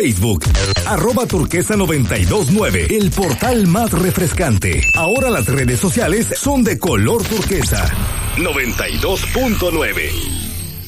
Facebook. @turquesa929, el portal más refrescante. Ahora las redes sociales son de color turquesa. 92.9.